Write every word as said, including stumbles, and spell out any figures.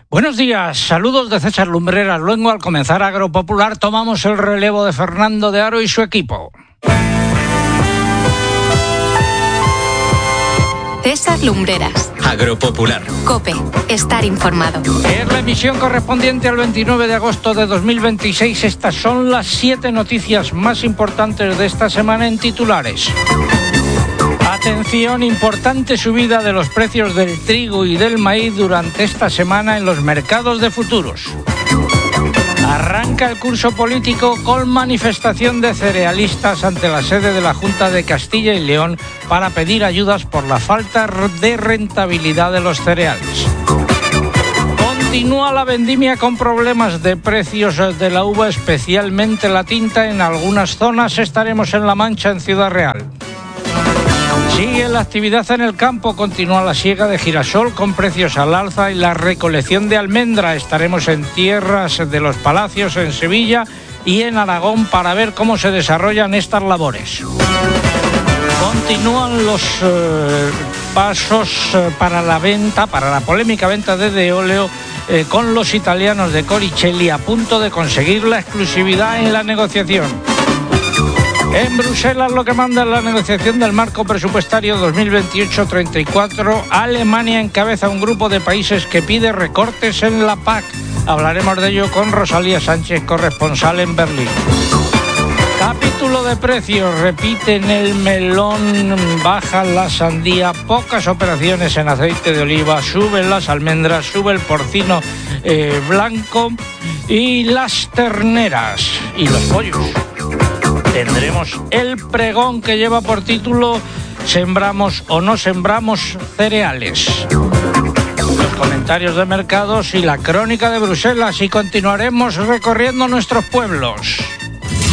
Buenos días, saludos de César Lumbreras. Luego, al comenzar Agropopular, tomamos el relevo de Fernando de Aro y su equipo. César Lumbreras. Agropopular. COPE. Estar informado. Es la emisión correspondiente al veintinueve de agosto de dos mil veintiséis. Estas son las siete noticias más importantes de esta semana en titulares. Atención, importante subida de los precios del trigo y del maíz durante esta semana en los mercados de futuros. Arranca el curso político con manifestación de cerealistas ante la sede de la Junta de Castilla y León para pedir ayudas por la falta de rentabilidad de los cereales. Continúa la vendimia con problemas de precios de la uva, especialmente la tinta. En algunas zonas estaremos en La Mancha, en Ciudad Real. Sigue la actividad en el campo, continúa la siega de girasol con precios al alza y la recolección de almendra. Estaremos en tierras de los Palacios, en Sevilla y en Aragón para ver cómo se desarrollan estas labores. Continúan los eh, pasos eh, para la venta, para la polémica venta de Deoleo eh, con los italianos de Coricelli, a punto de conseguir la exclusividad en la negociación. En Bruselas, lo que manda es la negociación del marco presupuestario dos mil veintiocho treinta y cuatro. Alemania encabeza un grupo de países que pide recortes en la P A C. Hablaremos de ello con Rosalía Sánchez, corresponsal en Berlín. Capítulo de precios. Repiten el melón, baja la sandía, pocas operaciones en aceite de oliva, suben las almendras, sube el porcino eh, blanco y las terneras y los pollos. Tendremos el pregón que lleva por título ¿Sembramos o no sembramos cereales? Los comentarios de mercados y la crónica de Bruselas, y continuaremos recorriendo nuestros pueblos.